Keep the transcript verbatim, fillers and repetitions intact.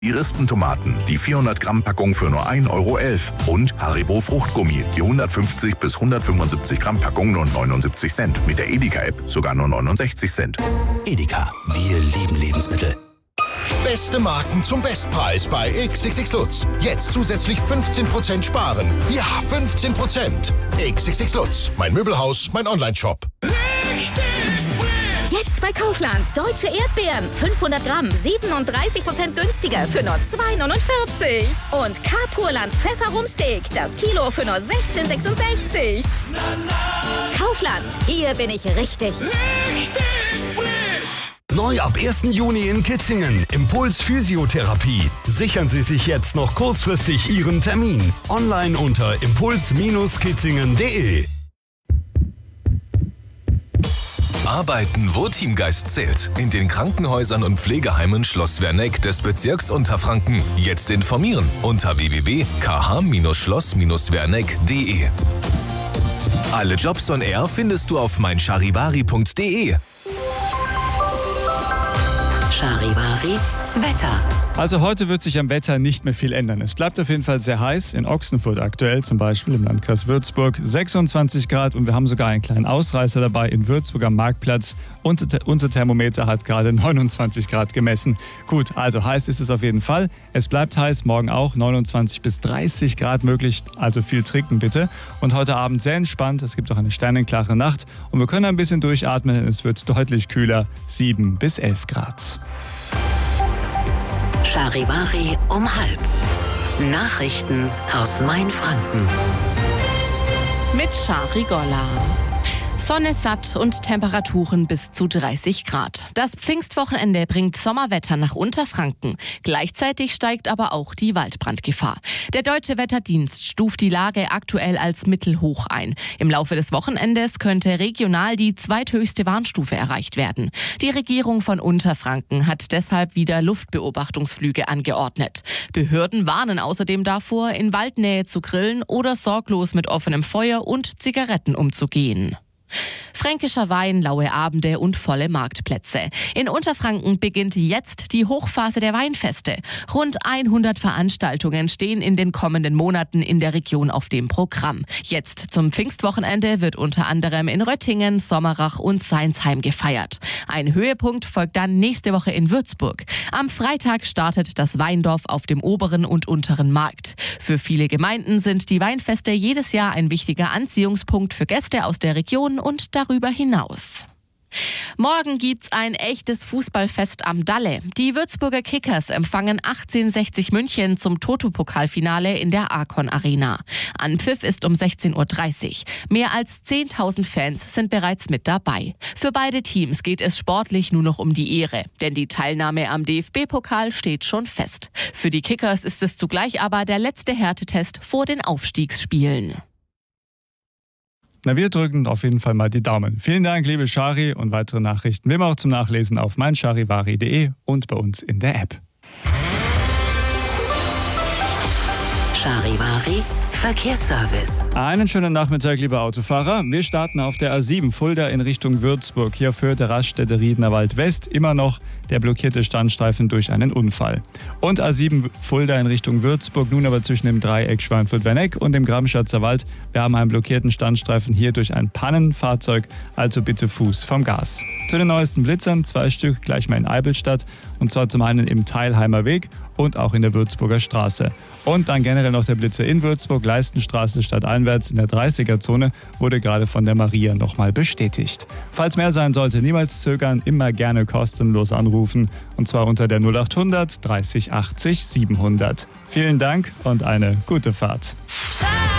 Die Rispentomaten, die vierhundert Gramm Packung für nur ein Euro elf. Und Haribo Fruchtgummi, die hundertfünfzig bis hundertfünfundsiebzig Gramm Packung nur neunundsiebzig Cent. Mit der Edeka-App sogar nur neunundsechzig Cent. Edeka, wir lieben Lebensmittel. Beste Marken zum Bestpreis bei X X X Lutz. Jetzt zusätzlich fünfzehn Prozent sparen. Ja, fünfzehn Prozent. X X X Lutz, mein Möbelhaus, mein Onlineshop. Jetzt bei Kaufland. Deutsche Erdbeeren. fünfhundert Gramm. siebenunddreißig Prozent günstiger für nur zwei neunundvierzig. Und K-Purland Pfefferumsteak. Das Kilo für nur sechzehn sechsundsechzig. Kaufland. Hier bin ich richtig. Richtig frisch. Neu ab ersten Juni in Kitzingen. Impuls Physiotherapie. Sichern Sie sich jetzt noch kurzfristig Ihren Termin. Online unter impuls Bindestrich kitzingen punkt de. Arbeiten, wo Teamgeist zählt. In den Krankenhäusern und Pflegeheimen Schloss Werneck des Bezirks Unterfranken. Jetzt informieren unter w w w punkt k h schloss werneck punkt de. Alle Jobs on Air findest du auf mein charivari punkt de. Charivari Wetter. Also heute wird sich am Wetter nicht mehr viel ändern. Es bleibt auf jeden Fall sehr heiß. In Ochsenfurt aktuell, zum Beispiel im Landkreis Würzburg, sechsundzwanzig Grad und wir haben sogar einen kleinen Ausreißer dabei in Würzburg am Marktplatz. Und unser Thermometer hat gerade neunundzwanzig Grad gemessen. Gut, also heiß ist es auf jeden Fall. Es bleibt heiß, morgen auch neunundzwanzig bis dreißig Grad möglich, also viel trinken bitte. Und heute Abend sehr entspannt, es gibt auch eine sternenklare Nacht und wir können ein bisschen durchatmen, denn es wird deutlich kühler, sieben bis elf Grad. Charivari um halb. Nachrichten aus Mainfranken. Mit Shari Golla. Sonne satt und Temperaturen bis zu dreißig Grad. Das Pfingstwochenende bringt Sommerwetter nach Unterfranken. Gleichzeitig steigt aber auch die Waldbrandgefahr. Der Deutsche Wetterdienst stuft die Lage aktuell als mittelhoch ein. Im Laufe des Wochenendes könnte regional die zweithöchste Warnstufe erreicht werden. Die Regierung von Unterfranken hat deshalb wieder Luftbeobachtungsflüge angeordnet. Behörden warnen außerdem davor, in Waldnähe zu grillen oder sorglos mit offenem Feuer und Zigaretten umzugehen. Fränkischer Wein, laue Abende und volle Marktplätze. In Unterfranken beginnt jetzt die Hochphase der Weinfeste. Rund hundert Veranstaltungen stehen in den kommenden Monaten in der Region auf dem Programm. Jetzt zum Pfingstwochenende wird unter anderem in Röttingen, Sommerach und Seinsheim gefeiert. Ein Höhepunkt folgt dann nächste Woche in Würzburg. Am Freitag startet das Weindorf auf dem oberen und unteren Markt. Für viele Gemeinden sind die Weinfeste jedes Jahr ein wichtiger Anziehungspunkt für Gäste aus der Region und darüber hinaus. Morgen gibt's ein echtes Fußballfest am Dalle. Die Würzburger Kickers empfangen achtzehnhundertsechzig München zum Toto-Pokalfinale in der Arcon Arena. Anpfiff ist um sechzehn Uhr dreißig. Mehr als zehntausend Fans sind bereits mit dabei. Für beide Teams geht es sportlich nur noch um die Ehre, denn die Teilnahme am D F B-Pokal steht schon fest. Für die Kickers ist es zugleich aber der letzte Härtetest vor den Aufstiegsspielen. Na, wir drücken auf jeden Fall mal die Daumen. Vielen Dank, liebe Shari, und weitere Nachrichten wie immer auch zum Nachlesen auf mein charivari punkt de und bei uns in der App. Charivari Verkehrsservice. Einen schönen Nachmittag, liebe Autofahrer. Wir starten auf der A sieben Fulda in Richtung Würzburg. Hier führt der Raststätte Riednerwald West immer noch der blockierte Standstreifen durch einen Unfall. Und A sieben Fulda in Richtung Würzburg, nun aber zwischen dem Dreieck Schweinfurt-Werneck und dem Gramschatzer Wald. Wir haben einen blockierten Standstreifen hier durch ein Pannenfahrzeug, also bitte Fuß vom Gas. Zu den neuesten Blitzern, zwei Stück gleich mal in Eibelstadt, und zwar zum einen im Teilheimer Weg und auch in der Würzburger Straße. Und dann generell noch der Blitzer in Würzburg, Leistenstraße stadteinwärts in der dreißiger-Zone, wurde gerade von der Maria nochmal bestätigt. Falls mehr sein sollte, niemals zögern, immer gerne kostenlos anrufen, und zwar unter der null achthundert dreißig achtzig siebenhundert. Vielen Dank und eine gute Fahrt.